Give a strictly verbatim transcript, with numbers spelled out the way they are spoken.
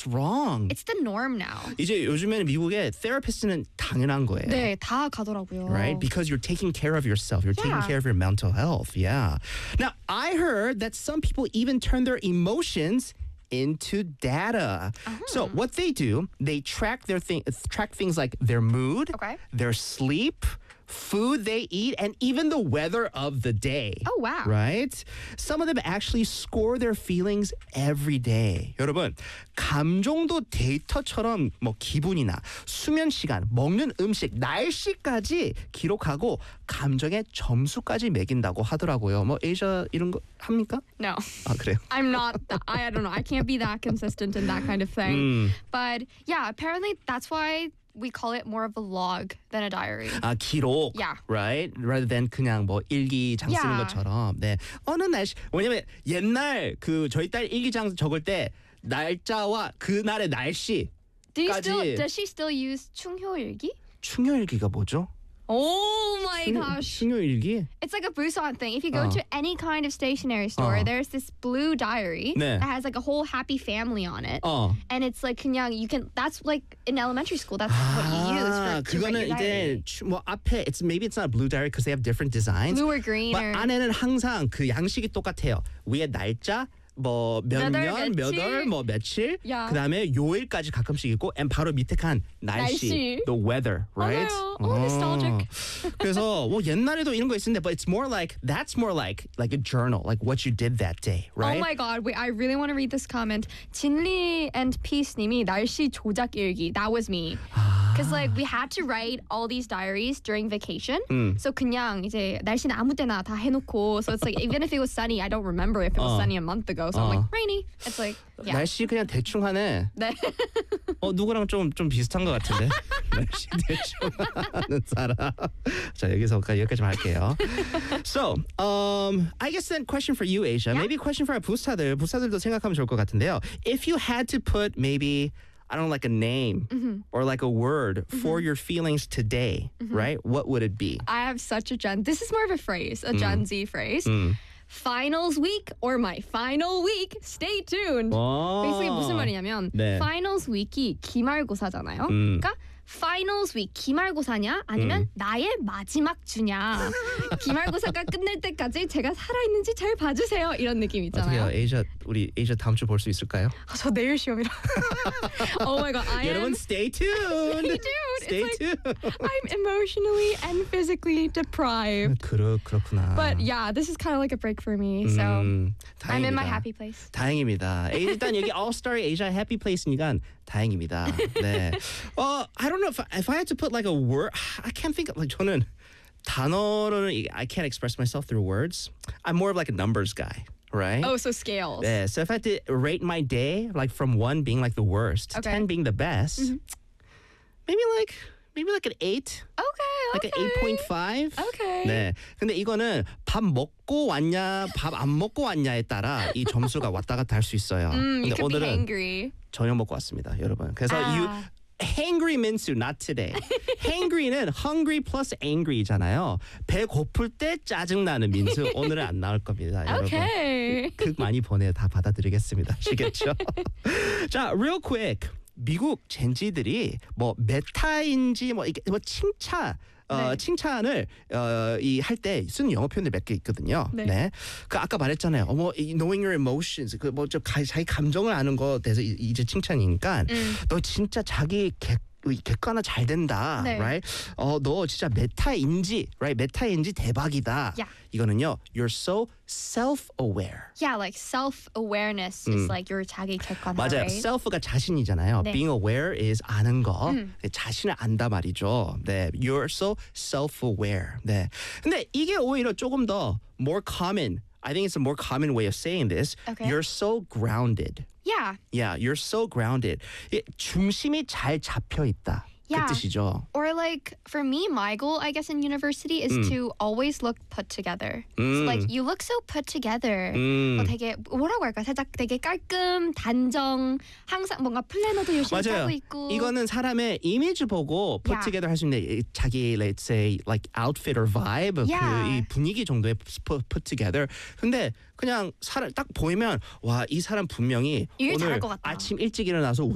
that's wrong. It's the norm now. 이제 요즘에는 미국에 therapist는 당연한 거예요. 네, 다 가더라고요. Right? Because you're taking care of yourself. You're taking Yeah. care of your mental health. Yeah. Now, I heard that some people even turn their emotions into data. So what they do, they track their thing, track things like their mood, Okay. their sleep, food they eat, and even the weather of the day. Oh, wow. Right? Some of them actually score their feelings every day. 여러분, 감정도 데이터처럼 뭐 기분이나 수면 시간, 먹는 음식, 날씨까지 기록하고 감정의 점수까지 매긴다고 하더라고요. 뭐 에이저 이런 거 합니까? No. 아, 그래요? I'm not, th- I, I don't know. I can't be that consistent in that kind of thing. 음. But yeah, apparently that's why we call it more of a log than a diary. 아, 기록. Yeah. Right? Rather than 그냥 뭐 일기장 쓰는 Yeah. 것처럼. 네. 어느 날씨. 왜냐면 옛날 그 저희 딸 일기장 적을 때 날짜와 그날의 날씨. Do you still, 까지. does she still use 충효일기? 충효일기가 뭐죠? Oh my 충- gosh. 충효일기? It's like a Busan thing. If you go 어. to any kind of stationery store, 어. there's this blue diary 네. that has like a whole happy family on it. 어. And it's like 그냥 you can that's like in elementary school that's what you use 아, for to write 그거는 your diary. 이제 추- 뭐 앞에 it's maybe it's not a blue diary because they have different designs. Blue or green but or 안에는 항상 그 양식이 똑같아요. 위에 날짜 뭐 몇 몇 월, 년, 몇 며칠. 월, 뭐 며칠, 야. 그다음에 요일까지 가끔씩 있고, and 바로 밑에 칸 날씨, 날씨. the weather, right? 맞아요. Oh, nostalgic. 그래서 뭐 옛날에도 이런 거 있었는데, but it's more like that's more like like a journal, like what you did that day, right? Oh my god, wait, I really want to read this comment. 진리 and Peace 님이 날씨 조작 일기. That was me. Because like we had to write all these diaries during vacation. So 그냥 이제 날씨는 아무 때나 다 해놓고. So it's like even if it was sunny, I don't remember if it was 어. sunny a month ago. So I'm 어. like rainy. It's like yeah. 날씨 그냥 대충 하네. 네. 어 누구랑 좀 좀 비슷한 것 같은데. 날씨 대충 하는 사람. 자 여기서까지 여기까지만 할게요. So, um, I guess then question for you, Asia. Yeah? Maybe a question for our 부스타들. 부스타들도 생각하면 좋을 것 같은데요. If you had to put maybe I don't know, like a name Mm-hmm. or like a word for your feelings today, right? What would it be? I have such a Gen. This is more of a phrase, a Gen Z phrase. 음. Finals week or my final week. Stay tuned. 와. Basically 무슨 말이냐면 네. finals week이 기말고사잖아요. 음. 그러니까 finals week 기말고사냐 아니면 나의 마지막 주냐. 기말고사가 끝날 때까지 제가 살아있는지 잘 봐주세요. 이런 느낌 어떻게요, 있잖아요. 에이저 우리 에이저 다음 주 볼 수 있을까요? 아, 저 내일 시험이라. Oh my god, I am. 여러분, stay tuned. Stay tuned. Stay It's tuned. like I'm emotionally and physically deprived. 그렇 그렇구나. But yeah, this is kind of like a break for me. So 음, I'm in my 다행입니다. happy place. 다행입니다. 에이, 일단 여기 All Star Asia Happy Place니까 다행입니다. 네. 어, I don't know if I, if I had to put like a word, I can't think of like 저는 단어로는 I can't express myself through words. I'm more of like a numbers guy, right? Oh, so scales. Yeah. So if I had to rate my day, like from one being like the worst, to Okay. ten being the best, maybe like maybe like an eight. Okay, Like okay. an eight point five. Okay. 네. 근데 이거는 밥 먹고 왔냐, 밥 안 먹고 왔냐에 따라 이 점수가 왔다 갔다 할 수 있어요. Mm, you 근데 could be 오늘은 hangry. 저녁 먹고 왔습니다, 여러분. 그래서 아. you hangry 민수 not today. hangry는 hungry plus angry잖아요. 배 고플 때 짜증 나는 민수 오늘은 안 나올 겁니다, 여러분. Okay. 극 많이 보내요. 다 받아들이겠습니다. 아시겠죠? 자, real quick. 미국 젠지들이 뭐 메타인지 뭐 이게 뭐 칭찬 어, 네. 칭찬을 어, 이 할 때 쓰는 영어 표현들 몇 개 있거든요. 네. 네. 그 아까 말했잖아요. 어, 뭐 이 knowing your emotions 그 뭐 좀 자기 감정을 아는 거 대해서 이- 이제 칭찬이니까 음. 너 진짜 자기 객 객관화 잘 된다, 네. right? 어, 너 진짜 메타인지, right? 메타인지 대박이다. Yeah. 이거는요, you're so self-aware. Yeah, like self-awareness is like your 자기 객관화, 맞아요. right? self가 자신이잖아요. 네. being aware is 아는 거. 자신을 안다 말이죠. 네. You're so self-aware. 네. 근데 이게 오히려 조금 더 more common. I think it's a more common way of saying this. Okay. You're so grounded. Yeah. Yeah, you're so grounded. 이 중심이 잘 잡혀 있다. Yeah. 그 뜻이죠. Or like for me, my goal, I guess, in university is to always look put together. So 음. like you look so put together. 음. 뭐 되게 뭐라고 할까? 살짝 되게 깔끔, 단정, 항상 뭔가 플래너도 열심히 맞아요. 짜고 있고. 이거는 사람의 이미지 보고 put Yeah. together 할 수 있는데 이- 자기 let's say like outfit or vibe Yeah. 그 이 분위기 정도의 put, put together. 근데 그냥 사람 딱 보이면 와 이 사람 분명히 일 잘할 오늘 것 같다. 아침 일찍 일어나서